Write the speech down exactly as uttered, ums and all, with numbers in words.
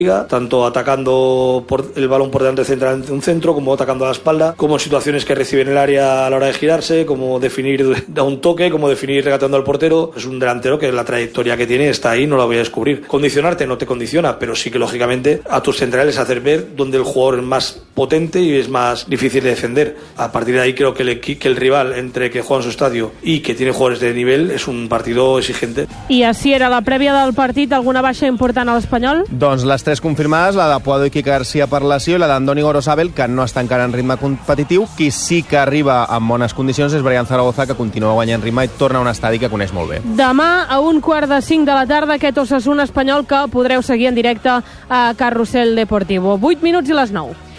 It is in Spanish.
tanto atacando por el balón por delante central de un centro, como atacando a la espalda, como en situaciones que recibe en el área a la hora de girarse, como definir da un toque, como definir regateando al portero. Es un delantero que la trayectoria que tiene está ahí, no la voy a descubrir. Condicionarte no te condiciona, pero sí que lógicamente a tus centrales hacer ver dónde el jugador es más potente y es más difícil de defender. A partir de ahí creo que el, que el rival, entre que juega en su estadio y que tiene jugadores de nivel, es un partido exigente. I així era la prèvia del partit. Alguna baixa important a l'Espanyol? Doncs les tres confirmades, la de Puado i Quique García per lesió i la d'Andoni Gorosabel, que no està encara en ritme competitiu. Qui sí que arriba en bones condicions és Brian Zaragoza, que continua guanyant ritme i torna a un estadi que coneix molt bé. Demà, a un quart de cinc de la tarda, aquest Osasuna Espanyol que podreu seguir en directe a Carrusel Deportivo. vuit minuts i les nou.